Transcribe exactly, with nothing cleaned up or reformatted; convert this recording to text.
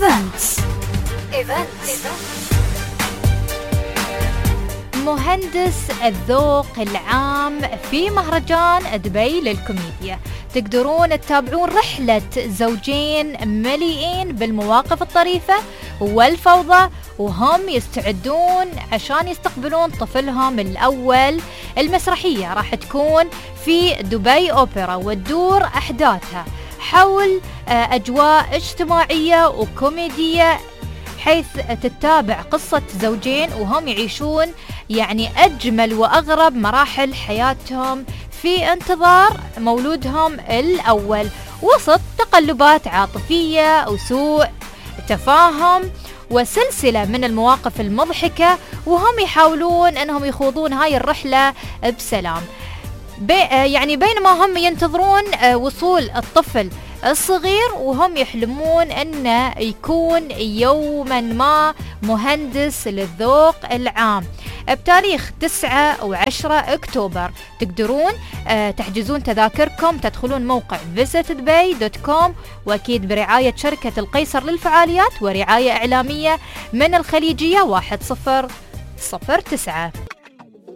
إيفنتس. إيفنتس. مهندس الذوق العام في مهرجان دبي للكوميديا. تقدرون تتابعون رحلة زوجين مليئين بالمواقف الطريفة والفوضى وهم يستعدون عشان يستقبلون طفلهم الأول. المسرحية راح تكون في دبي أوبرا وتدور أحداثها حول أجواء اجتماعية وكوميدية، حيث تتابع قصة زوجين وهم يعيشون يعني أجمل وأغرب مراحل حياتهم في انتظار مولودهم الأول، وسط تقلبات عاطفية وسوء تفاهم وسلسلة من المواقف المضحكة، وهم يحاولون أنهم يخوضون هاي الرحلة بسلام. بي يعني بينما هم ينتظرون وصول الطفل الصغير وهم يحلمون أنه يكون يوما ما مهندس للذوق العام بتاريخ تسعة وعشرة أكتوبر. تقدرون تحجزون تذاكركم، تدخلون موقع فيزيت دبي دوت كوم، وأكيد برعاية شركة القيصر للفعاليات ورعاية إعلامية من الخليجية واحد صفر صفر تسعة.